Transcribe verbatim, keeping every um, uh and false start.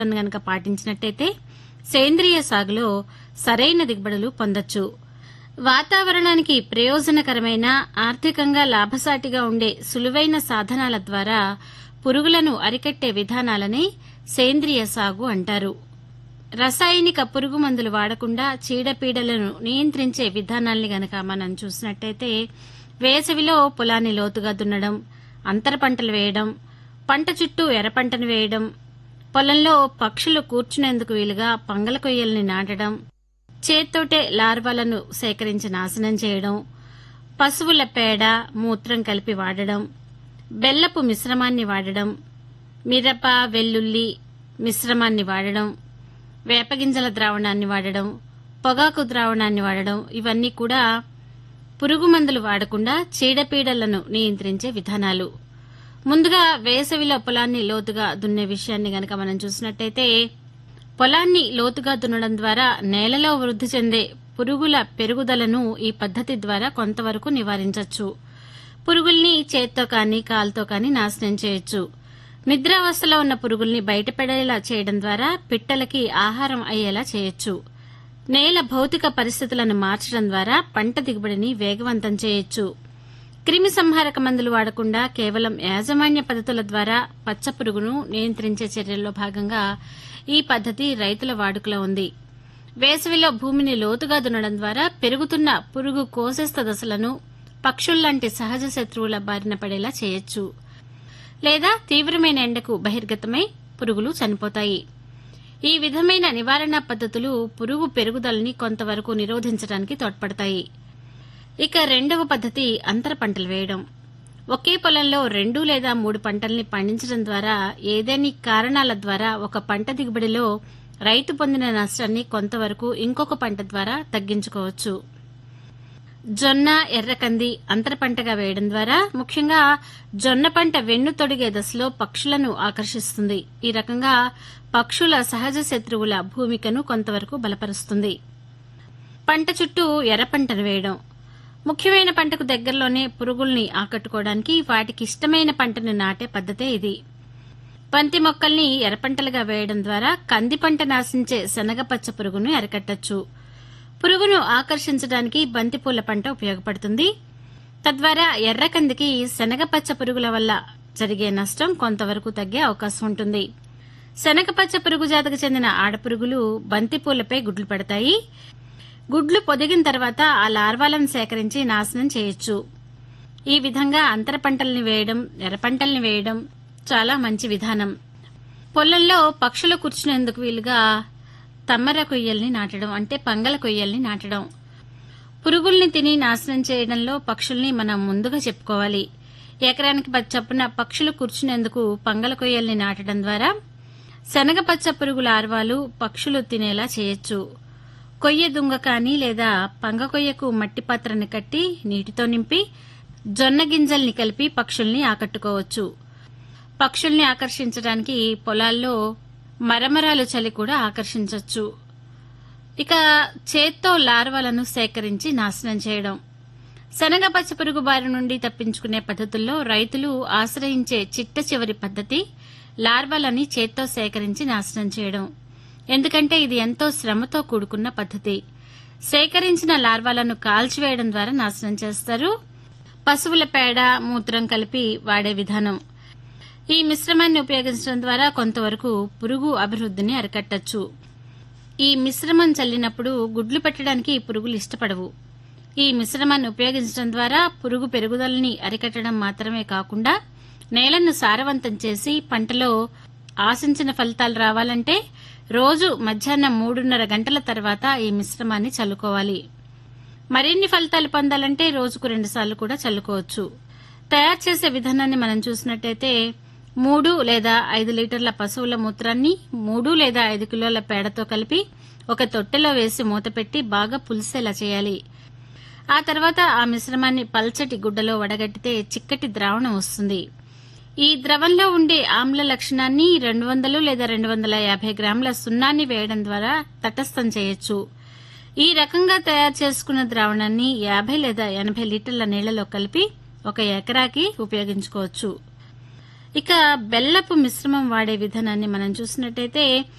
గనక పాటించినట్టయితే సేంద్రియ సాగులో సరైన దిగుబడులు పొందొచ్చు. వాతావరణానికి ప్రయోజనకరమైన, ఆర్థికంగా లాభసాటిగా ఉండే సులువైన సాధనాల ద్వారా పురుగులను అరికట్టే విధానాలనే సేంద్రియ సాగు అంటారు. రసాయనిక పురుగు మందులు వాడకుండా చీడపీడలను నియంత్రించే విధానాల్ని గనక మనం చూసినట్టయితే వేసవిలో పొలాన్ని లోతుగా దున్నడం, అంతర పంటలు వేయడం, పంట చుట్టూ ఎర్రపంటను వేయడం, పొలంలో పక్షులు కూర్చునేందుకు వీలుగా పంగల కొయ్యల్ని నాటడం, చేత్తోటే లార్వాలను సేకరించి నాశనం చేయడం, పశువుల పేడ, మూత్రం కలిపి వాడడం, బెల్లపు మిశ్రమాన్ని వాడడం, మిరప, వెల్లుల్లి మిశ్రమాన్ని వాడడం, వేపగింజల ద్రావణాన్ని వాడడం, పొగాకు ద్రావణాన్ని వాడడం, ఇవన్నీ కూడా పురుగు మందులు వాడకుండా చీడపీడలను నియంత్రించే విధానాలు. ముందుగా వేసవిలో పొలాన్ని లోతుగా దున్నే విషయాన్ని గనక మనం చూసినట్టయితే పొలాన్ని లోతుగా దున్నడం ద్వారా నేలలో వృద్ధి చెందే పురుగుల పెరుగుదలను ఈ పద్ధతి ద్వారా కొంతవరకు నివారించవచ్చు. పురుగుల్ని చేత్తో కానీ కాలుతో కానీ నాశనం చేయొచ్చు. నిద్రావస్థలో ఉన్న పురుగుల్ని బయటపడేలా చేయడం ద్వారా పిట్టలకి ఆహారం అయ్యేలా చేయొచ్చు. నేల భౌతిక పరిస్థితులను మార్చడం ద్వారా పంట దిగుబడిని వేగవంతం చేయొచ్చు. క్రిమి సంహారక మందులు వాడకుండా కేవలం యాజమాన్య పద్ధతుల ద్వారా పచ్చ పురుగును నియంత్రించే చర్యల్లో భాగంగా ఈ పద్ధతి రైతుల వాడుకలో ఉంది. వేసవిలో భూమిని లోతుగా దున్నడం ద్వారా పెరుగుతున్న పురుగు కోశస్థ దశలను పక్షుల్లాంటి సహజ శత్రువుల బారిన పడేలా చేయొచ్చు. లేదా తీవ్రమైన ఎండకు బహిర్గతమై పురుగులు చనిపోతాయి. ఈ విధమైన నివారణ పద్ధతులు పురుగు పెరుగుదలని కొంతవరకు నిరోధించడానికి తోడ్పడతాయి. ఇక రెండవ పద్ధతి అంతర పంటలు వేయడం. ఒకే పొలంలో రెండు లేదా మూడు పంటల్ని పండించడం ద్వారా ఏదేని కారణాల ద్వారా ఒక పంట దిగుబడిలో రైతు పొందిన నష్టాన్ని కొంతవరకు ఇంకొక పంట ద్వారా తగ్గించుకోవచ్చు. జొన్న, ఎర్రకంది అంతర పంటగా వేయడం ద్వారా ముఖ్యంగా జొన్న పంట వెన్ను తొడిగే దశలో పక్షులను ఆకర్షిస్తుంది. ఈ రకంగా పక్షుల సహజ శత్రువుల భూమికను కొంతవరకు బలపరుస్తుంది. పంట చుట్టూ ఎర్ర పంటను వేయడం. ముఖ్యమైన పంటకు దగ్గరలోనే పురుగుల్ని ఆకట్టుకోవడానికి వాటికి ఇష్టమైన పంటను నాటే పద్ధతే ఇది. బంతి మొక్కల్ని ఎర్రపంటలుగా వేయడం ద్వారా కంది పంట నాశించే శనగపచ్చ పురుగును అరికట్టచ్చు. పురుగును ఆకర్షించడానికి బంతిపూల పంట ఉపయోగపడుతుంది. తద్వారా ఎర్రకందికి శనగపచ్చ పురుగుల వల్ల జరిగే నష్టం కొంతవరకు తగ్గే అవకాశం ఉంటుంది. శనగపచ్చ పురుగు జాతికి చెందిన ఆడపురుగులు బంతిపూలపై గుడ్లు పెడతాయి. గుడ్లు పొదిగిన తర్వాత ఆ లార్వాలను సేకరించి నాశనం చేయొచ్చు. ఈ విధంగా అంతర పంటల్ని వేయడం, ఎర్ర పంటల్ని వేయడం చాలా మంచి విధానం. పొలంలో పక్షులు కూర్చునేందుకు వీలుగా తమ్మర కొయ్యల్ని నాటడం, అంటే పంగల కొయ్యల్ని నాటడం. పురుగుల్ని తిని నాశనం చేయడంలో పక్షుల్ని మనం ముందుగా చెప్పుకోవాలి. ఎకరానికి పది చొప్పున పక్షులు కూర్చునేందుకు పంగల కొయ్యల్ని నాటడం ద్వారా శనగపచ్చ పురుగు లార్వాలు పక్షులు తినేలా చేయొచ్చు. కొయ్య దుంగ కానీ లేదా పంగ కొయ్యకు మట్టి పాత్రని కట్టి నీటితో నింపి జొన్న గింజల్ని కలిపి పక్షుల్ని ఆకట్టుకోవచ్చు. పక్షుల్ని ఆకర్షించడానికి పొలాల్లో మరమరాలు చలి కూడా ఆకర్షించవచ్చు. ఇక చేత్తో లార్వాలను సేకరించి నాశనం చేయడం. శనగ పచ్చ పురుగు బారి నుండి తప్పించుకునే పద్ధతుల్లో రైతులు ఆశ్రయించే చిట్ట చివరి పద్ధతి లార్వాలని చేత్తో సేకరించి నాశనం చేయడం. ఎందుకంటే ఇది ఎంతో శ్రమతో కూడుకున్న పద్ధతి. సేకరించిన లార్వాలను కాల్చివేయడం ద్వారా నాశనం చేస్తారు. పశువుల పేడ, మూత్రం కలిపి వాడే విధానం. ఈ మిశ్రమాన్ని ఉపయోగించడం ద్వారా కొంతవరకు పురుగు అభివృద్ధిని అరికట్టచ్చు. ఈ మిశ్రమం చల్లినప్పుడు గుడ్లు పెట్టడానికి పురుగులు ఇష్టపడవు. ఈ మిశ్రమాన్ని ఉపయోగించడం ద్వారా పురుగు పెరుగుదలని అరికట్టడం మాత్రమే కాకుండా నేలను సారవంతం చేసి పంటలో ఆశించిన ఫలితాలు రావాలంటే రోజు మధ్యాహ్నం మూడున్నర గంటల తర్వాత ఈ మిశ్రమాన్ని చల్లుకోవాలి. మరిన్ని ఫలితాలు పొందాలంటే రోజుకు రెండుసార్లు కూడా చల్లుకోవచ్చు. తయారు చేసే విధానాన్ని మనం చూసినట్టయితే మూడు లేదా ఐదు లీటర్ల పశువుల మూత్రాన్ని మూడు లేదా ఐదు కిలోల పేడతో కలిపి ఒక తొట్టెలో వేసి మూతపెట్టి బాగా పులిసేలా చేయాలి. ఆ తర్వాత ఆ మిశ్రమాన్ని పల్చటి గుడ్డలో వడగట్టితే చిక్కటి ద్రావణం వస్తుంది. ఈ ద్రవంలో ఉండే ఆమ్ల లక్షణాన్ని రెండు వందలు లేదా రెండు వందల యాభై గ్రాముల సున్నాన్ని వేయడం ద్వారా తటస్థం చేయొచ్చు. ఈ రకంగా తయారు చేసుకున్న ద్రావణాన్ని యాభై లేదా ఎనభై లీటర్ల నీళ్లలో కలిపి ఒక ఎకరాకి ఉపయోగించుకోవచ్చు. ఇక బెల్లపు మిశ్రమం వాడే విధానాన్ని మనం చూసినట్టయితే